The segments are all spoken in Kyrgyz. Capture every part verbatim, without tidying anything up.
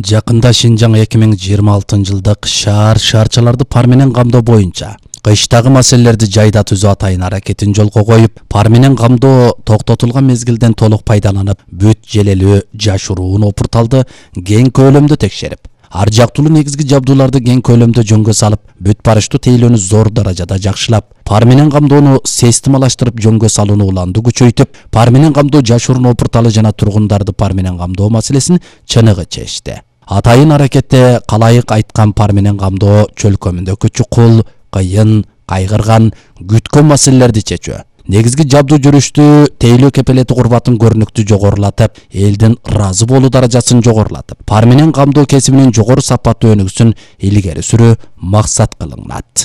Жакында Шинжаң эки миң жыйырма алтынчы жылдык шаар шаарчаларды пар менен камдоо боюнча кыштагы маселелерди жайда түзүү атайын аракетин жолго коюп, пар менен камдоо токтотулган мезгилден толук пайдаланып, бүт желелүү жашыруун опурталды кең көлөмдө текшерип, ар жактуулуу негизги жабдууларды кең көлөмдө жөнгө салып, бүт барыштуу тейлөөнү зор даражада жакшылап, пар менен камдоону системалаштырып жөнгө салууну уланды күчөйтүп, пар менен камдоо жашыруун опурталы жана тургундарды пар менен камдоо маселесин чыныгы чечти. Атайын аракетте калайык айткан пар менен камдоо чөлкөмүндөгү чукул, кыйын, кайгырган, күткөн маселелерди чечүү. Негизги жабдуу жүрүштү тейлөө кепелети курбатын көрүнүктүү жогорулатып, элдин ыраазы болуу даражасын жогорулатып, пар менен камдоо кесибинин жогору сапаттуу өнүгүүсүн илгери сүрүү максат кылынат.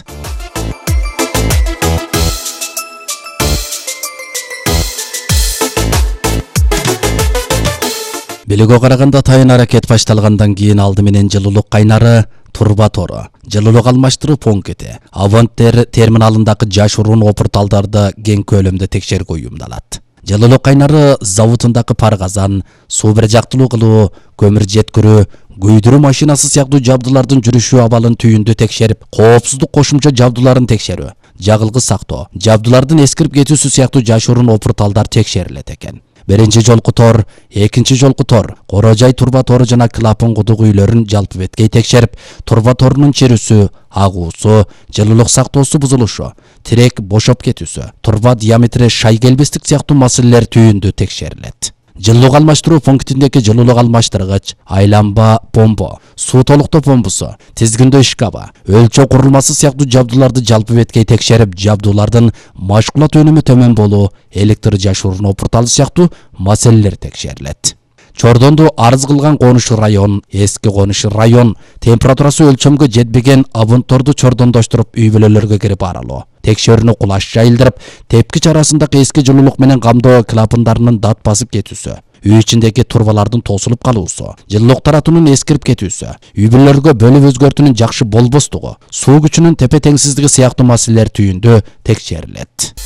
Билүүгө караганда атайын аракет башталгандан кийин алды менен жылуулук кайнары, турба тору, жылуулук алмаштыруу пункти, Авантер терминалындагы жашыруун опурталдарды кең көлөмдө текшергө уюмдалат. Жылуулук кайнары заводундагы пар казан, суу бир жактылуу кылуу, көмүр жеткирүү, күйдүрүү машинасы сыяктуу жабдуулардын жүрүшү абалын түйүндө текшерип, коопсуздук кошумча жабдууларын текшерүү, жагылгы сактоо, жабдуулардын эскирип кетүүсү сыяктуу жашыруун опурталдар текшерилет экен. Биринчи жолку тор, экинчи жолку тор, коро жай турба тору жана клапан кудук үйлөрүн жалпы беткей текшерип, турба торунун чирүүсү, агуусу, жылуулук сактоосу бузулушу, тирек бошоп кетүүсү, турба диаметри шай келбестик сыяктуу маселелер түйүндө текшерилет. Жылуулук алмаштыруу пунктиндеги жылуулук алмаштыргыч, айланба помпо, суу толуктоо помпусу, тизгиндөө шкафы, өлчөө курулмасы сыяктуу жабдууларды жалпы беткей текшерип, жабдуулардын машкулат өнүмү төмөн болуу, электр жашыруун опурталы сыяктуу маселелер текшерилет. Чордонду арыз кылган конуш район, эски конуш район, температурасы өлчөмгө жетпеген абунторду чордондоштуруп үй бүлөлөргө кирип аралоо. Текшерүүнү кулаш жайылдырып, тепкич арасындагы эски жылуулук менен камдоо клапандарынын дат басып кетүүсү, үй ичиндеги турбалардын тосулуп калуусу, жылуулук таратуунун эскирип кетүүсү, үй бүлөлөргө бөлүп өзгөртүүнүн жакшы болбостугу, суу күчүнүн тепе теңсиздиги сыяктуу маселелер түйүндө текшерилет.